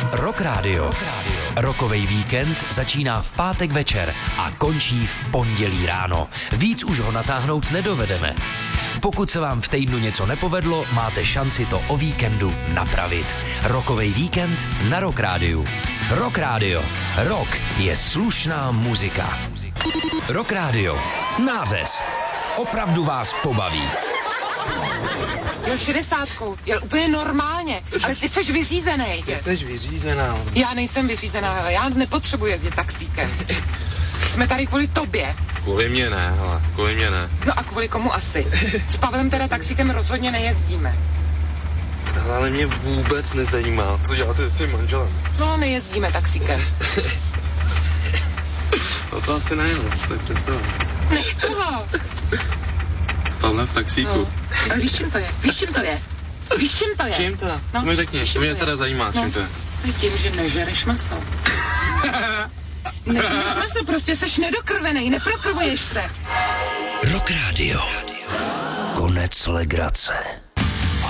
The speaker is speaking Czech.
Rock Radio. Rokovej víkend začíná v pátek večer a končí v pondělí ráno. Víc už ho natáhnout nedovedeme. Pokud se vám v týdnu něco nepovedlo, máte šanci to o víkendu napravit. Rokovej víkend na Rock Radio. Rock Radio. Rock je slušná muzika. Rock Radio. Nářez. Opravdu vás pobaví. Jel 60, jel úplně normálně, ale ty seš vyřízený. Ty seš vyřízená. Já nejsem vyřízená, ale já nepotřebuji jezdit taxíkem. Jsme tady kvůli tobě. Kvůli mě ne, hele, kvůli mě ne. No a kvůli komu asi? S Pavlem teda taxíkem rozhodně nejezdíme. Ale mě vůbec nezajímá, co děláte se svým manželem. No, nejezdíme taxíkem. No to asi ne, no, to je představa. Nech toho. S Pavlem v taxíku. No. Ale víš, čím to je? Víš, čím to je? Víš, čím to je? Čím to? No. To mi řekni, to mě teda zajímá, čím to je. To je tím, že nežereš maso. Nežereš maso, prostě seš nedokrvenej, neprokrvuješ se. Rock Radio. Konec legrace.